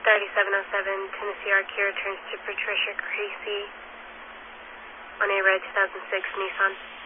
3707 Tennessee Arcade returns to Patricia Gracie on a red 2006 Nissan.